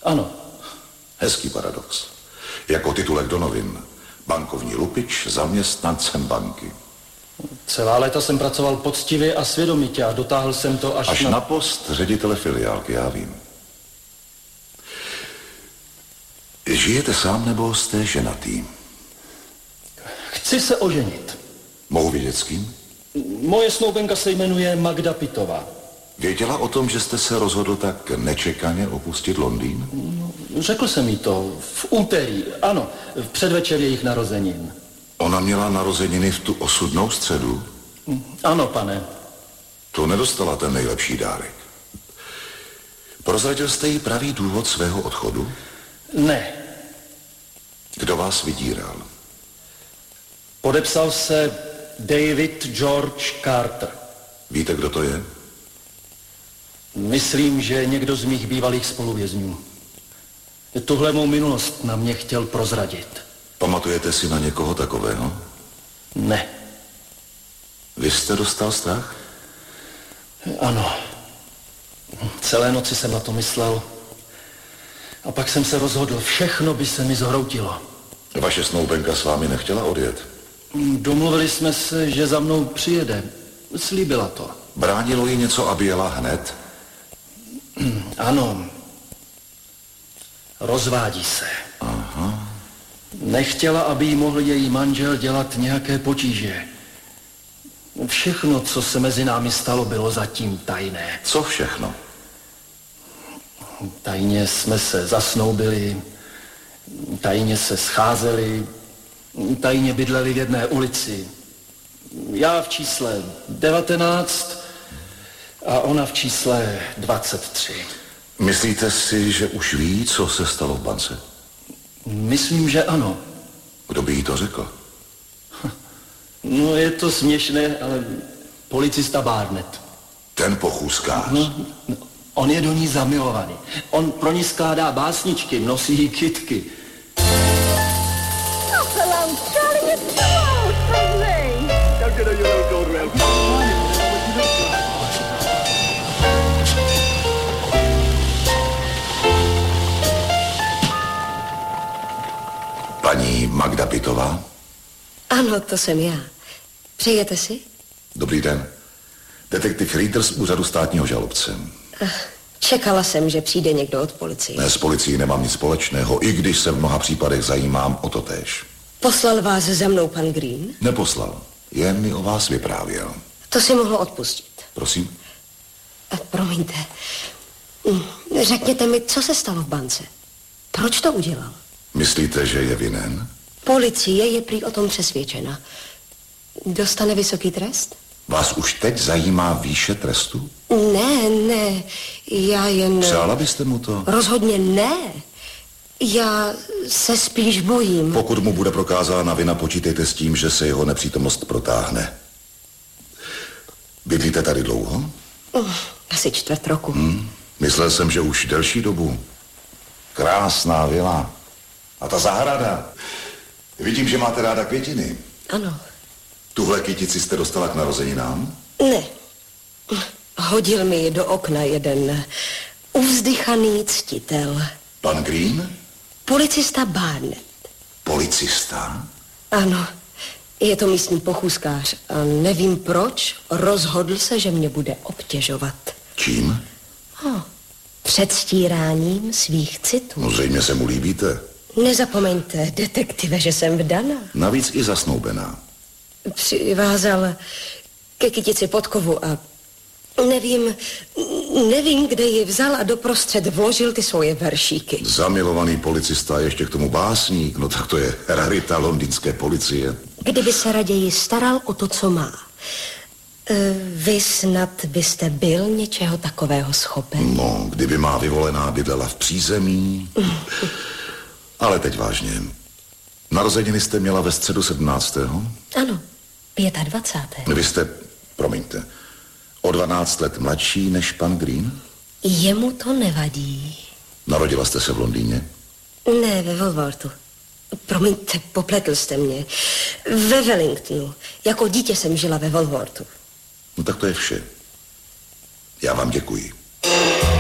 Ano. Hezký paradox. Jako titulek do novin. Bankovní lupič zaměstnancem banky. Celá léta jsem pracoval poctivě a svědomitě a dotáhl jsem to až na post ředitele filiálky, já vím. Žijete sám nebo jste ženatý? Chci se oženit. Mohu vědět s kým? Moje snoubenka se jmenuje Magda Pitová. Věděla o tom, že jste se rozhodl tak nečekaně opustit Londýn? Řekl jsem jí to v úterý, ano, v předvečer jejich narozenin. Ona měla narozeniny v tu osudnou středu? Ano, pane. To nedostala ten nejlepší dárek. Prozradil jste jí pravý důvod svého odchodu? Ne. Kdo vás vydíral? Podepsal se David George Carter. Víte, kdo to je? Myslím, že někdo z mých bývalých spoluvězňů. Tuhle mou minulost na mě chtěl prozradit. Pamatujete si na někoho takového? Ne. Vy jste dostal strach? Ano. Celé noci jsem na to myslel. A pak jsem se rozhodl, všechno by se mi zhroutilo. Vaše snoubenka s vámi nechtěla odjet? Domluvili jsme se, že za mnou přijede. Slíbila to. Bránilo jí něco, aby jela hned? Ano. Rozvádí se. Aha. Nechtěla, aby jí mohl její manžel dělat nějaké potíže. Všechno, co se mezi námi stalo, bylo zatím tajné. Co všechno? Tajně jsme se zasnoubili, tajně se scházeli, tajně bydleli v jedné ulici. Já v čísle 19 a ona v čísle 23. Myslíte si, že už ví, co se stalo v bance? Myslím, že ano. Kdo by jí to řekl? No, je to směšné, ale policista Barnett. Ten pochůzkář. No, on je do ní zamilovaný. On pro ní skládá básničky, nosí jí kytky. Paní Magda Pitová? Ano, to jsem já. Přejete si? Dobrý den. Detektiv Ritter z úřadu státního žalobce. Čekala jsem, že přijde někdo od policie. Ne, s policií nemám nic společného, i když se v mnoha případech zajímám o to též. Poslal vás za mnou pan Green? Neposlal, jen mi o vás vyprávěl. To si mohlo odpustit. Prosím? Promiňte. Řekněte mi, co se stalo v bance? Proč to udělal? Myslíte, že je vinen? Policie je prý o tom přesvědčena. Dostane vysoký trest? Vás už teď zajímá výše trestu? Ne, já jen... Přála byste mu to? Rozhodně ne. Já se spíš bojím. Pokud mu bude prokázána vina, počítejte s tím, že se jeho nepřítomnost protáhne. Bydlíte tady dlouho? Asi 4 roku. Myslel jsem, že už delší dobu. Krásná vila. A ta zahrada. Vidím, že máte ráda květiny. Ano. Tuhle kytici jste dostala k narozeninám? Ne. Hodil mi ji do okna jeden uvzdychaný ctitel. Pan Green? Policista Barnett. Policista? Ano. Je to místní pochůzkář a nevím proč, rozhodl se, že mě bude obtěžovat. Čím? Předstíráním svých citů. No, zřejmě se mu líbíte. Nezapomeňte, detektive, že jsem vdaná. Navíc i zasnoubená. Přivázal ke kytici podkovu a nevím, kde ji vzal a doprostřed vložil ty svoje veršíky. Zamilovaný policista a ještě k tomu básník, no tak to je rarita londýnské policie. Kdyby se raději staral o to, co má. Vy snad byste byl něčeho takového schopen? No, kdyby má vyvolená bydlela v přízemí. Ale teď vážně. Narozeniny jste měla ve středu 17. Ano, 25. Vy jste, promiňte, o 12 let mladší než pan Green? Jemu to nevadí. Narodila jste se v Londýně? Ne, ve Walworthu. Promiňte, popletl jste mě. Ve Wellingtonu. Jako dítě jsem žila ve Walworthu. No tak to je vše. Já vám děkuji.